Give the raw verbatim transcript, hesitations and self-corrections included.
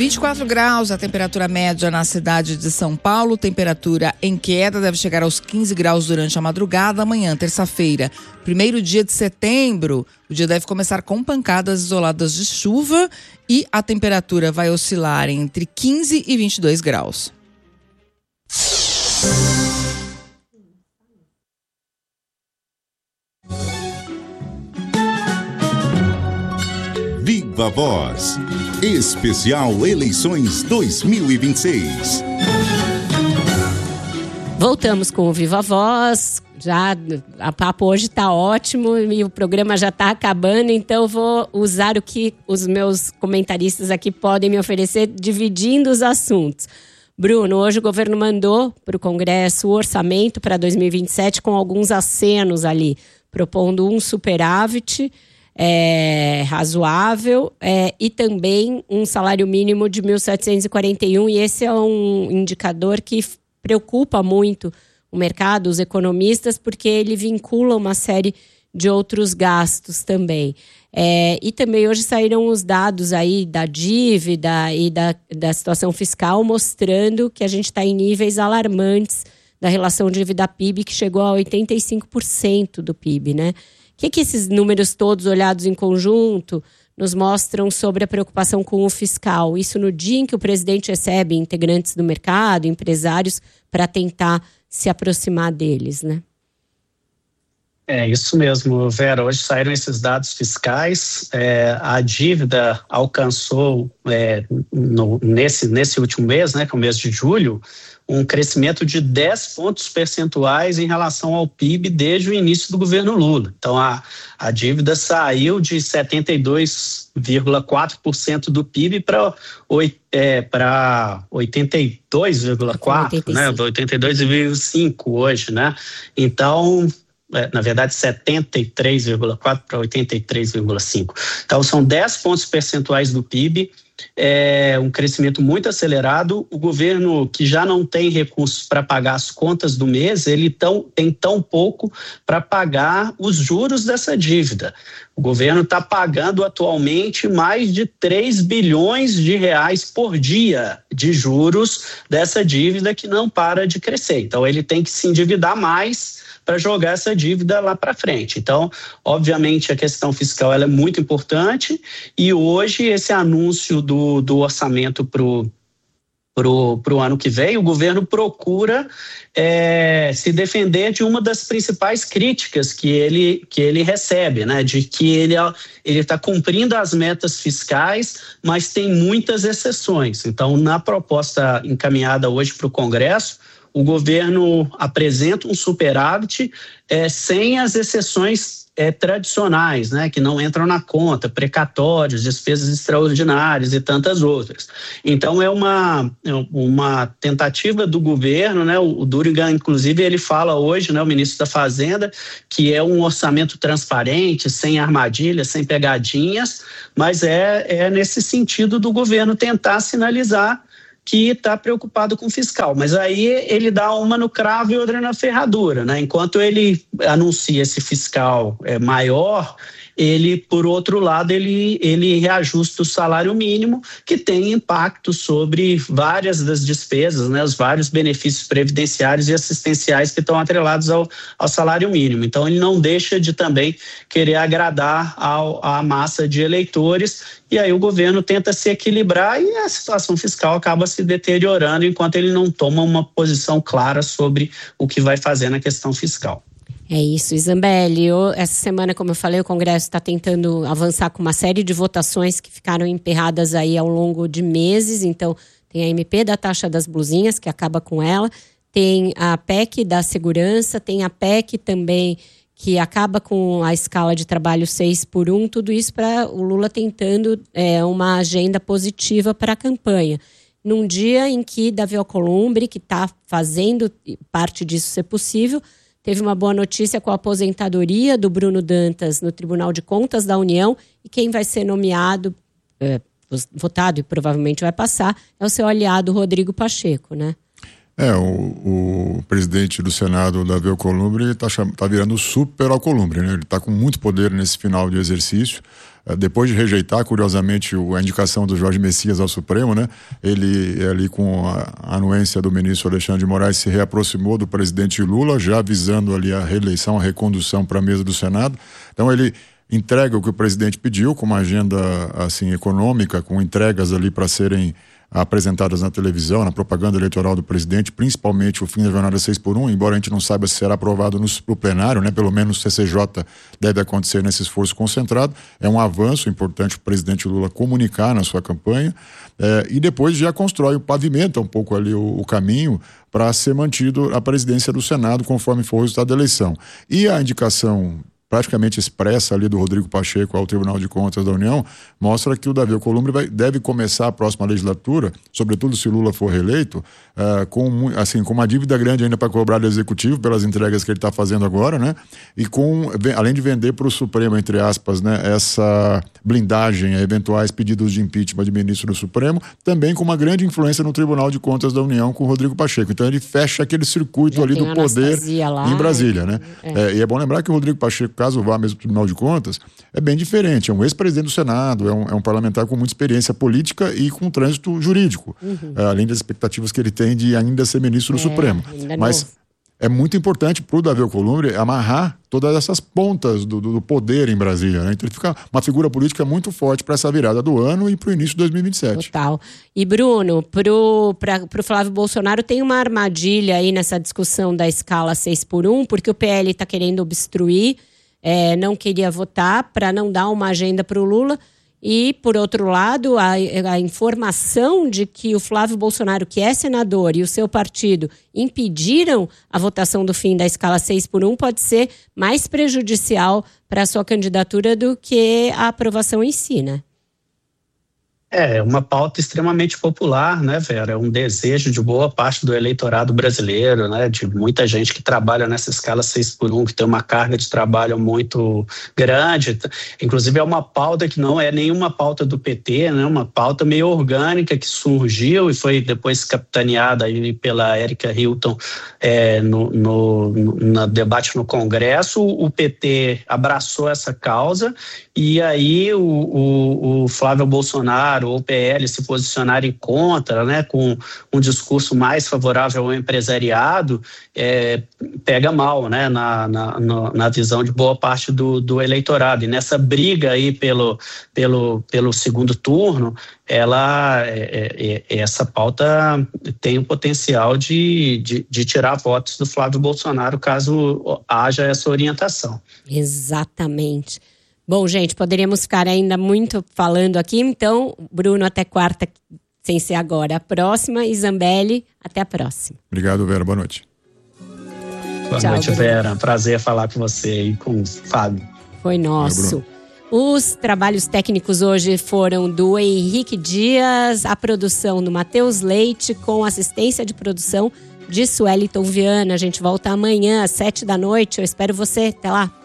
vinte e quatro graus a temperatura média na cidade de São Paulo, temperatura em queda, deve chegar aos quinze graus durante a madrugada. Amanhã, terça-feira, primeiro dia de setembro, o dia deve começar com pancadas isoladas de chuva e a temperatura vai oscilar entre quinze e vinte e dois graus. Viva Voz, especial Eleições dois mil e vinte e seis. Voltamos com o Viva Voz. Já a papo hoje tá ótimo e o programa já tá acabando, então eu vou usar o que os meus comentaristas aqui podem me oferecer, dividindo os assuntos. Bruno, hoje o governo mandou para o Congresso o orçamento para dois mil e vinte e sete com alguns acenos ali, propondo um superávit É, razoável é, e também um salário mínimo de mil setecentos e quarenta e um, e esse é um indicador que preocupa muito o mercado, os economistas, porque ele vincula uma série de outros gastos também. É, e também hoje saíram os dados aí da dívida e da, da situação fiscal, mostrando que a gente está em níveis alarmantes da relação dívida-P I B, que chegou a oitenta e cinco por cento do P I B, né? O que, que esses números todos olhados em conjunto nos mostram sobre a preocupação com o fiscal? Isso no dia em que o presidente recebe integrantes do mercado, empresários, para tentar se aproximar deles, né? É isso mesmo, Vera. Hoje saíram esses dados fiscais. É, a dívida alcançou, é, no, nesse, nesse último mês, né, que é o mês de julho, um crescimento de dez pontos percentuais em relação ao P I B desde o início do governo Lula. Então, a, a dívida saiu de setenta e dois vírgula quatro por cento do P I B para é, para oitenta e dois vírgula quatro por cento, né? oitenta e dois vírgula cinco por cento hoje, né? Então, é, na verdade, setenta e três vírgula quatro por cento para oitenta e três vírgula cinco por cento. Então, são dez pontos percentuais do P I B. É um crescimento muito acelerado. O governo, que já não tem recursos para pagar as contas do mês, ele tão, tem tão pouco para pagar os juros dessa dívida. O governo está pagando atualmente mais de três bilhões de reais por dia de juros dessa dívida que não para de crescer. Então, ele tem que se endividar mais para jogar essa dívida lá para frente. Então, obviamente, a questão fiscal ela é muito importante e hoje esse anúncio do, do orçamento para o pro, pro ano que vem, o governo procura é, se defender de uma das principais críticas que ele, que ele recebe, né? De que ele ele está cumprindo as metas fiscais, mas tem muitas exceções. Então, na proposta encaminhada hoje para o Congresso, o governo apresenta um superávit é, sem as exceções é, tradicionais, né, que não entram na conta, precatórios, despesas extraordinárias e tantas outras. Então, é uma, uma tentativa do governo, né, o Durigan, inclusive, ele fala hoje, né, o ministro da Fazenda, que é um orçamento transparente, sem armadilhas, sem pegadinhas, mas é, é nesse sentido do governo tentar sinalizar que está preocupado com o fiscal, mas aí ele dá uma no cravo e outra na ferradura, né? Enquanto ele anuncia esse fiscal é, maior, ele, por outro lado, ele, ele reajusta o salário mínimo, que tem impacto sobre várias das despesas, né? Os vários benefícios previdenciários e assistenciais que estão atrelados ao, ao salário mínimo. Então, ele não deixa de também querer agradar ao, à massa de eleitores, e aí o governo tenta se equilibrar e a situação fiscal acaba se deteriorando enquanto ele não toma uma posição clara sobre o que vai fazer na questão fiscal. É isso, Zambelli. Essa semana, como eu falei, o Congresso está tentando avançar com uma série de votações que ficaram emperradas aí ao longo de meses. Então, tem a M P da taxa das blusinhas, que acaba com ela, tem a P E C da segurança, tem a P E C também, que acaba com a escala de trabalho seis por um, tudo isso para o Lula tentando é, uma agenda positiva para a campanha. Num dia em que Davi Alcolumbre, que está fazendo parte disso ser possível, teve uma boa notícia com a aposentadoria do Bruno Dantas no Tribunal de Contas da União, e quem vai ser nomeado, é, votado e provavelmente vai passar, é o seu aliado Rodrigo Pacheco, né? É, o, o presidente do Senado, Davi Alcolumbre, está tá virando super Alcolumbre, né? Ele está com muito poder nesse final de exercício. depois de rejeitar, curiosamente, a indicação do Jorge Messias ao Supremo, né? Ele, ali com a anuência do ministro Alexandre de Moraes, se reaproximou do presidente Lula, já visando ali a reeleição, a recondução para a mesa do Senado. Então ele entrega o que o presidente pediu, com uma agenda assim econômica, com entregas ali para serem apresentadas na televisão, na propaganda eleitoral do presidente, principalmente o fim da jornada seis por um, embora a gente não saiba se será aprovado no, no plenário, né? Pelo menos o C C J deve acontecer nesse esforço concentrado. É um avanço importante o presidente Lula comunicar na sua campanha, é, e depois já constrói, pavimenta um pouco ali o, o caminho para ser mantido a presidência do Senado conforme for o resultado da eleição. E a indicação praticamente expressa ali do Rodrigo Pacheco ao Tribunal de Contas da União, mostra que o Davi Alcolumbre vai, deve começar a próxima legislatura, sobretudo se Lula for reeleito, uh, com, assim, com uma dívida grande ainda para cobrar do Executivo pelas entregas que ele está fazendo agora, né? E com, além de vender para o Supremo, entre aspas, né, essa blindagem a eventuais pedidos de impeachment de ministro do Supremo, também com uma grande influência no Tribunal de Contas da União com o Rodrigo Pacheco. Então ele fecha aquele circuito Já ali do poder lá, em Brasília, né? É. É, e é bom lembrar que o Rodrigo Pacheco, caso vá mesmo para o Tribunal de Contas, é bem diferente. É um ex-presidente do Senado, é um, é um parlamentar com muita experiência política e com trânsito jurídico, uhum. é, além das expectativas que ele tem de ainda ser ministro do é, Supremo. Mas não. É muito importante para o Davi Alcolumbre amarrar todas essas pontas do, do poder em Brasília, né? Então ele fica uma figura política muito forte para essa virada do ano e para o início de dois mil e vinte e sete. Total. E Bruno, para o Flávio Bolsonaro tem uma armadilha aí nessa discussão da escala seis por um, porque o P L está querendo obstruir, É, não queria votar para não dar uma agenda para o Lula. E, por outro lado, a, a informação de que o Flávio Bolsonaro, que é senador, e o seu partido impediram a votação do fim da escala seis por um pode ser mais prejudicial para a sua candidatura do que a aprovação em si, né? É uma pauta extremamente popular, né, Vera? É um desejo de boa parte do eleitorado brasileiro, né? De muita gente que trabalha nessa escala seis por um, que tem uma carga de trabalho muito grande. Inclusive é uma pauta que não é nenhuma pauta do P T, né? Uma pauta meio orgânica que surgiu e foi depois capitaneada aí pela Érica Hilton é, no, no, no debate no Congresso. O P T abraçou essa causa e aí o, o, o Flávio Bolsonaro ou o P L se posicionarem contra, né, com um discurso mais favorável ao empresariado, é, pega mal, né, na, na, na visão de boa parte do, do eleitorado. E nessa briga aí pelo, pelo, pelo segundo turno, ela, é, é, essa pauta tem o potencial de, de, de tirar votos do Flávio Bolsonaro caso haja essa orientação. Exatamente. Bom, gente, poderíamos ficar ainda muito falando aqui, então, Bruno, até quarta, sem ser agora a próxima, e Zambelli, até a próxima. Obrigado, Vera, boa noite. Boa Tchau, noite, Bruno. Vera, prazer falar com você e com o Fábio. Foi nosso. Os trabalhos técnicos hoje foram do Henrique Dias, a produção do Matheus Leite, com assistência de produção de Sueliton Viana. A gente volta amanhã às sete da noite, eu espero você, até lá.